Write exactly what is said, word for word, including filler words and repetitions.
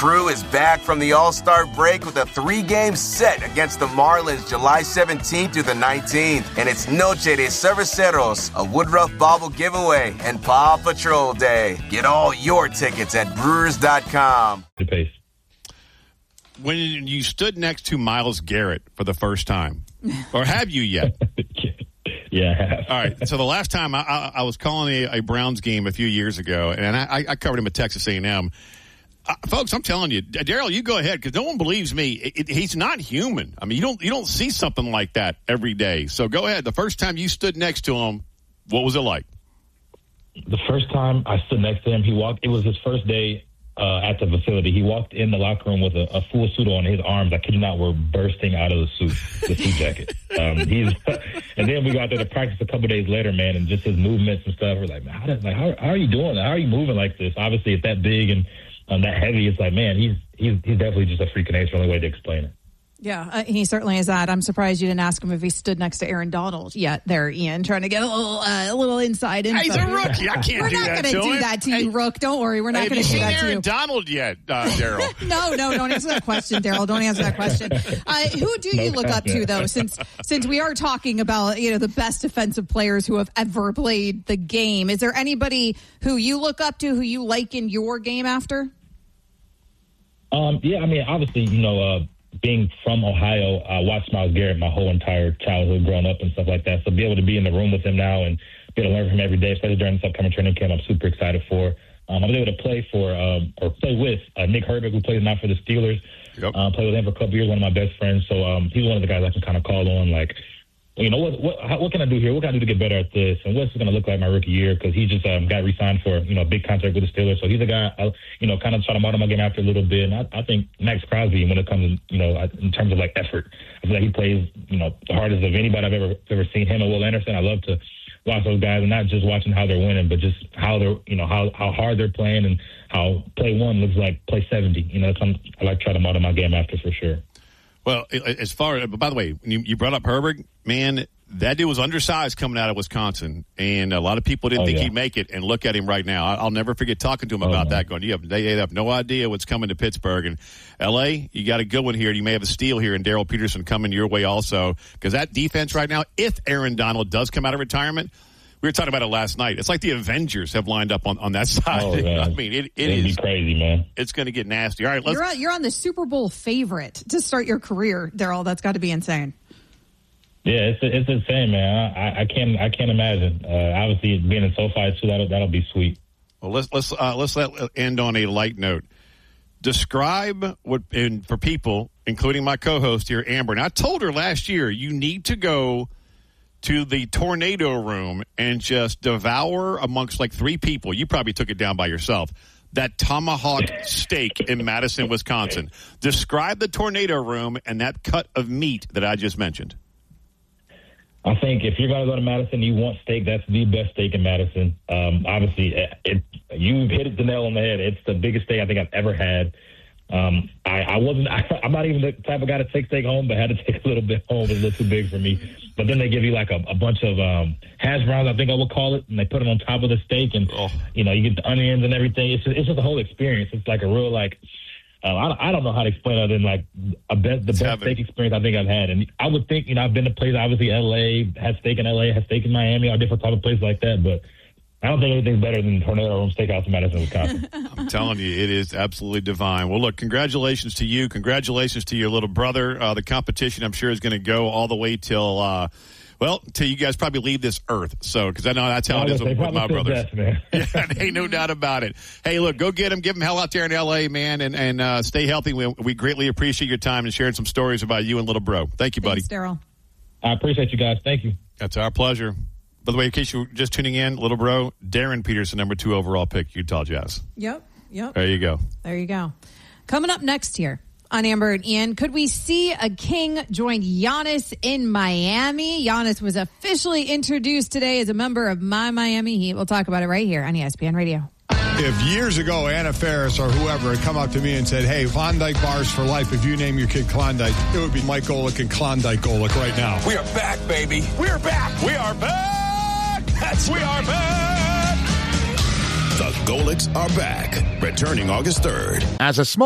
crew is back from the All-Star break with a three-game set against the Marlins July seventeenth through the nineteenth. And it's Noche de Cerveceros, a Woodruff Bobble giveaway, and Paw Patrol Day. Get all your tickets at brewers dot com. When you stood next to Myles Garrett for the first time, or have you yet? Yeah, I have. All right. So the last time I, I, I was calling a, a Browns game a few years ago, and I, I covered him at Texas A and M. Uh, folks, I'm telling you, Daryl, you go ahead because no one believes me. It, it, he's not human. I mean, you don't you don't see something like that every day. So go ahead. The first time you stood next to him, what was it like? The first time I stood next to him, he walked. It was his first day uh, at the facility. He walked in the locker room with a, a full suit on. His arms, I kid you not, were bursting out of the suit, the suit jacket. Um, he's, and then we got there to practice a couple days later, man, and just his movements and stuff. We're like, man, how, does, like, how, how are you doing? How are you moving like this? Obviously, it's that big and um, that heavy. It's like, man, he's he's he's definitely just a freak of nature. Only way to explain it. Yeah, uh, he certainly is that. I'm surprised you didn't ask him if he stood next to Aaron Donald yet there, Ian, trying to get a little uh, a little inside info. Hey, he's a rookie. I can't We're do not that gonna to do him. that to Hey, you, Rook. Don't worry. We're not hey, going to do have you that seen to Aaron you. Donald yet, uh, Daryl? no, no, don't answer that question, Daryl. Don't answer that question. Uh, who do you look up to, though, since since we are talking about, you know, the best defensive players who have ever played the game? Is there anybody who you look up to, who you like in your game after? Um, yeah, I mean, obviously, you know, uh, being from Ohio, I watched Myles Garrett my whole entire childhood growing up and stuff like that. So be able to be in the room with him now and be able to learn from him every day, especially during this upcoming training camp, I'm super excited for. Um, I was able to play for um, or play with uh, Nick Herbig, who plays now for the Steelers. Yep. Uh, played with him for a couple years, one of my best friends. So um, he's one of the guys I can kind of call on, like, you know, what what, how, what can I do here? What can I do to get better at this? And what's it going to look like my rookie year? Because he just um, got re-signed for, you know, a big contract with the Steelers. So he's a guy, I, you know, kind of try to model my game after a little bit. And I, I think Max Crosby, when it comes, you know, in terms of, like, effort, I feel like he plays, you know, the hardest of anybody I've ever ever seen. Him and Will Anderson, I love to watch those guys and not just watching how they're winning, but just how they're, you know, how, how hard they're playing and how play one looks like play seventy. You know, that's something I like to try to model my game after for sure. Well, as far as, by the way, you, you brought up Herbig, man, that dude was undersized coming out of Wisconsin, and a lot of people didn't oh, think yeah. he'd make it, and look at him right now. I'll never forget talking to him oh, about man. that, going, you have, they have no idea what's coming to Pittsburgh. And L A, you got a good one here. You may have a steal here, and Daryl Peterson coming your way also, because that defense right now, if Aaron Donald does come out of retirement, we were talking about it last night. It's like the Avengers have lined up on, on that side. Oh, man. I mean, it, it It'd is be crazy, man. It's going to get nasty. All right, let's. You're on, you're on the Super Bowl favorite to start your career, Daryl. That's got to be insane. Yeah, it's it's insane, man. I, I can't I can't imagine. Uh, obviously, being in SoFi too, that'll that'll be sweet. Well, let's let's uh, let's let end on a light note. Describe what, and for people, including my co-host here, Amber. And I told her last year, you need to go to the tornado room and just devour amongst like three people. You probably took it down by yourself. That tomahawk steak in Madison, Wisconsin. Describe the tornado room and that cut of meat that I just mentioned. I think if you're going to go to Madison, you want steak. That's the best steak in Madison. Um, obviously, it, it, you hit the nail on the head. It's the biggest steak I think I've ever had. Um, I, I wasn't. I, I'm not even the type of guy to take steak home, but had to take a little bit home. It was a little too big for me. But then they give you like a, a bunch of um, hash browns, I think I would call it, and they put them on top of the steak, and oh. you know you get the onions and everything. It's just, it's just a whole experience. It's like a real like. Uh, I, I don't know how to explain it other than like a be- the best heaven. steak experience I think I've had. And I would think, you know, I've been to places, obviously L A, had steak in L A, had steak in Miami, all different type of places like that. But I don't think anything's better than Tornado Room Steakhouse in Madison, Wisconsin. I'm telling you, it is absolutely divine. Well, look, congratulations to you. Congratulations to your little brother. Uh, the competition, I'm sure, is going to go all the way till, uh, well, till you guys probably leave this earth. So, because I know that's how it is with, with my brothers. Death, man. Yeah, ain't no doubt about it. Hey, look, go get him. Give him hell out there in L A, man, and, and uh, stay healthy. We, we greatly appreciate your time and sharing some stories about you and little bro. Thank you, buddy. Thanks, Daryl. I appreciate you guys. Thank you. That's our pleasure. By the way, in case you're just tuning in, little bro, Darren Peterson, number two overall pick, Utah Jazz. Yep, yep. There you go. There you go. Coming up next here on Amber and Ian, could we see a king join Giannis in Miami? Giannis was officially introduced today as a member of My Miami Heat. We'll talk about it right here on E S P N Radio. If years ago Anna Faris or whoever had come up to me and said, hey, Klondike bars for life, if you name your kid Klondike, it would be Mike Golick and Klondike Golick right now. We are back, baby. We're back. We are back. That's we are back. The Golicks are back, returning August third. As a small